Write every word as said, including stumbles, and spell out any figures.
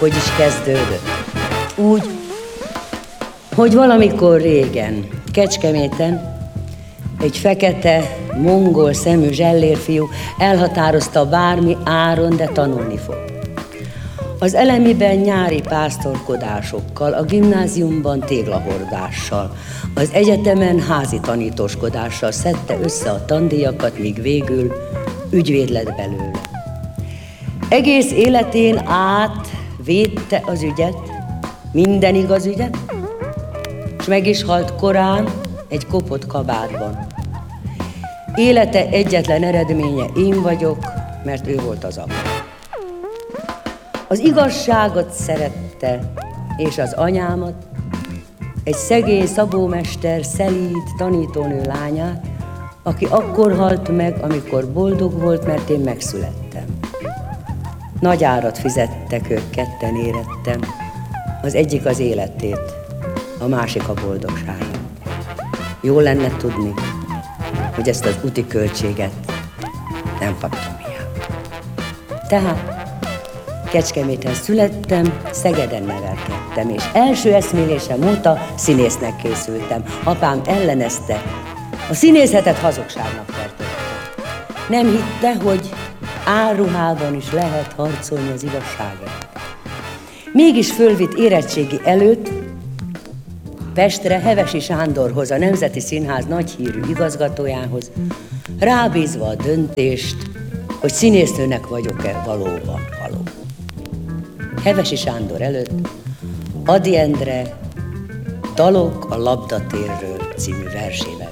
hogy is kezdődött. Úgy, hogy valamikor régen, Kecskeméten egy fekete, mongol szemű zsellérfiú elhatározta, bármi áron, de tanulni fog. Az elemiben nyári pásztorkodásokkal, a gimnáziumban téglahordással, az egyetemen házi tanítóskodással szedte össze a tandíjakat, míg végül ügyvéd lett belőle. Egész életén át védte az ügyet, minden igaz ügyet, és meg is halt korán egy kopott kabátban. Élete egyetlen eredménye én vagyok, mert ő volt az apa. Az igazságot szerette, és az anyámat, egy szegény szabómester szelíd tanítónő lányát, aki akkor halt meg, amikor boldog volt, mert én megszülettem. Nagy árat fizettek ők, ketten érettem, az egyik az életét, a másik a boldogságát. Jó lenne tudni, hogy ezt az úti költséget nem kaptam hiába. Tehát Kecskeméten születtem, Szegeden nevelkedtem, és első eszmélésem óta színésznek készültem. Apám ellenezte, a színészetet hazugságnak tartotta. Nem hitte, hogy álruhában is lehet harcolni az igazságért. Mégis fölvitt érettségi előtt Pestre Hevesi Sándorhoz, a Nemzeti Színház nagyhírű igazgatójához, rábízva a döntést, hogy színésznőnek vagyok-e valóban való. Hevesi Sándor előtt Ady Endre Dalok a labdatérről című versével